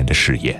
的事业。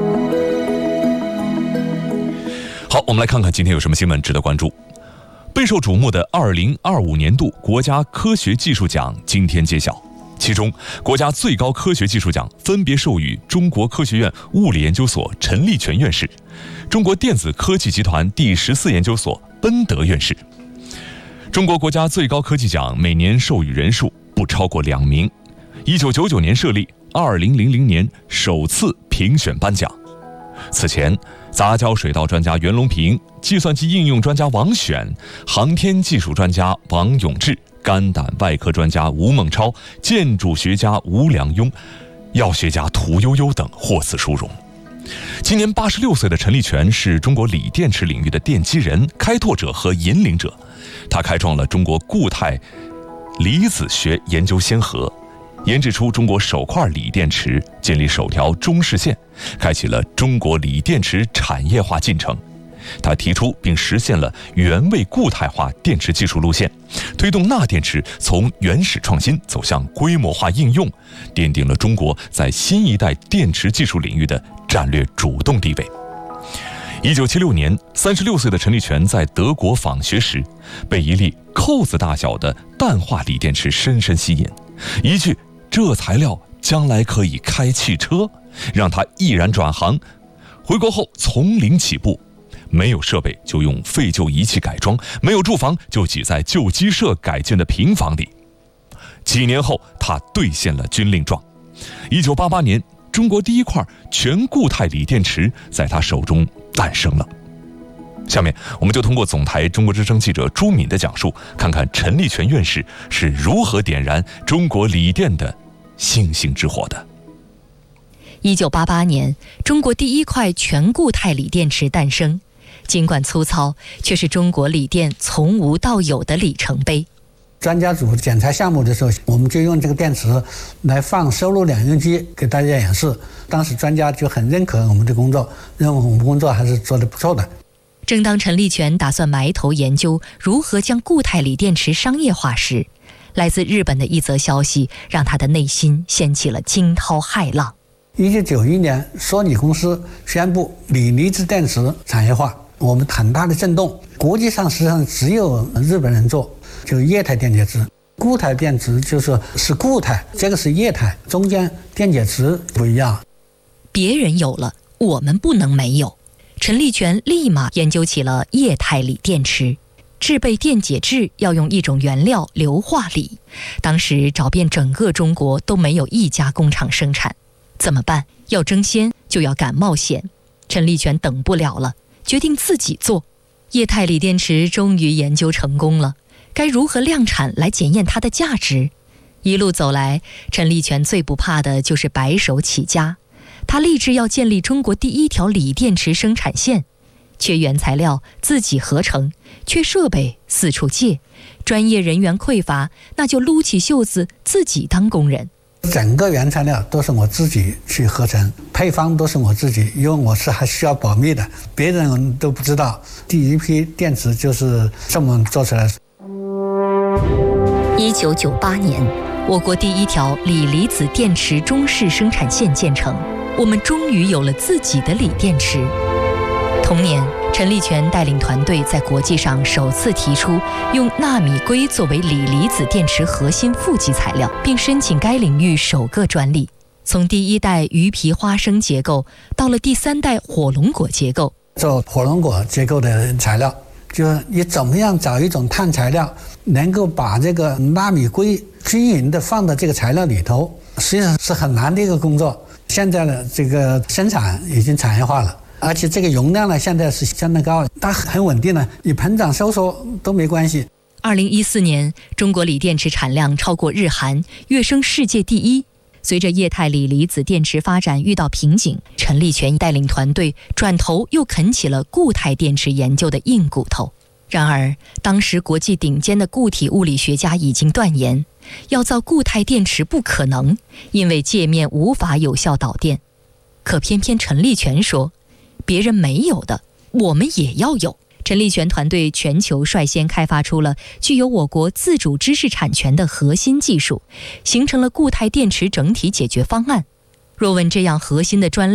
好，我们来看看今天有什么新闻值得关注。备受瞩目的2025年度国家科学技术奖今天揭晓，其中国家最高科学技术奖分别授予中国科学院物理研究所陈立全院士、中国电子科技集团第14研究所奔德院士。中国国家最高科技奖每年授予人数不超过2名，1999年设立，2000年首次评选颁奖。此前，杂交水稻专家袁隆平、计算机应用专家王选、航天技术专家王永志、肝胆外科专家吴孟超、建筑学家吴良镛、药学家屠呦呦等获此殊荣。今年86岁的陈立全是中国锂电池领域的奠基人、开拓者和引领者，他开创了中国固态离子学研究先河，研制出中国首块锂电池，建立首条中视线，开启了中国锂电池产业化进程。他提出并实现了原位固态化电池技术路线，推动钠电池从原始创新走向规模化应用，奠定了中国在新一代电池技术领域的战略主动地位。1976年，36岁的陈立全在德国访学时，被一粒扣子大小的氮化锂电池深深吸引，一句“这材料将来可以开汽车”，让他毅然转行。回国后从零起步，没有设备就用废旧仪器改装，没有住房就挤在旧鸡舍改建的平房里。几年后，他兑现了军令状。1988年，中国第一块全固态锂电池在他手中诞生了。下面我们就通过总台中国之声记者朱敏的讲述，看看陈立全院士是如何点燃中国锂电的星星之火的。 1988年，中国第一块全固态锂电池诞生，尽管粗糙，却是中国锂电从无到有的里程碑。 专家组检查项目的时候，我们就用这个电池来放收录两用机给大家演示。当时专家就很认可我们的工作，认为我们工作还是做得不错的。 正当陈立全打算埋头研究如何将固态锂电池商业化时，来自日本的一则消息让他的内心掀起了惊涛骇浪。 1991年，索尼公司宣布锂离子电池产业化，我们很大的震动。国际上实际上只有日本人做，就液态电解质。固态电池是固态，这个是液态，中间电解质不一样。 别人有了，我们不能没有。陈立全立马研究起了液态锂电池。制备电解质要用一种原料硫化锂，当时找遍整个中国都没有一家工厂生产。怎么办？要争先就要敢冒险。陈立全等不了了，决定自己做。液态锂电池终于研究成功了，该如何量产来检验它的价值？一路走来，陈立全最不怕的就是白手起家。他立志要建立中国第一条锂电池生产线，缺原材料自己合成，缺设备四处借，专业人员匮乏，那就撸起袖子自己当工人。 整个原材料都是我自己去合成，配方都是我自己，因为我是还需要保密的，别人都不知道。第一批电池就是这么做出来。 1998年，我国第一条锂离子电池中视生产线建成，我们终于有了自己的锂电池。同年，陈立全带领团队在国际上首次提出用纳米硅作为锂离子电池核心负极材料，并申请该领域首个专利。从第一代鱼皮花生结构到了第3代火龙果结构， 做火龙果结构的材料，就是你怎么样找一种碳材料，能够把这个纳米硅均匀的放到这个材料里头，实际上是很难的一个工作。现在的这个生产已经产业化了，而且这个容量呢，现在是相当高，它很稳定了，你膨胀收缩都没关系。 2014年，中国锂电池产量超过日韩，跃升世界第一。随着液态锂离子电池发展遇到瓶颈，陈立全带领团队转头又啃起了固态电池研究的硬骨头。然而，当时国际顶尖的固体物理学家已经断言，要造固态电池不可能，因为界面无法有效导电。可偏偏陈立全说，别人没有的，我们也要有。陈立全团队全球率先开发出了具有我国自主知识产权的核心技术，形成了固态电池整体解决方案。若问这样核心的专利